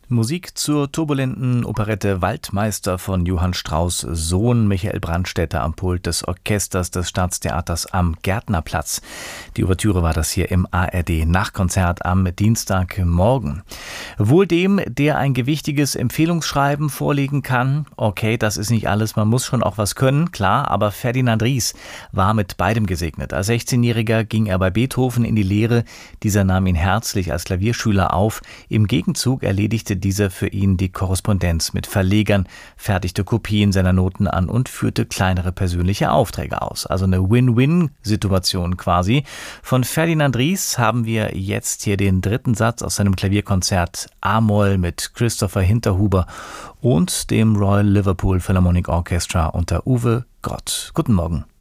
Musik zur turbulenten Operette Waldmeister von Johann Strauss' Sohn Michael Brandstätter am Pult des Orchesters des Staatstheaters am Gärtnerplatz. Die Ouvertüre war das hier im ARD-Nachkonzert am Dienstagmorgen. Wohl dem, der ein gewichtiges Empfehlungsschreiben vorlegen kann. Okay, das ist nicht alles, man muss schon auch was können, klar, aber Ferdinand Ries war mit beidem gesegnet. Als 16-Jähriger ging er bei Beethoven in die Lehre. Dieser nahm ihn herzlich als Klavierschüler auf. Im Gegenzug erledigte dieser für ihn die Korrespondenz mit Verlegern, fertigte Kopien seiner Noten an und führte kleinere persönliche Aufträge aus. Also eine Win-Win-Situation quasi. Von Ferdinand Ries haben wir jetzt hier den dritten Satz aus seinem Klavierkonzert A-Moll mit Christopher Hinterhuber und dem Royal Liverpool Philharmonic Orchestra unter Uwe Grott. Guten Morgen.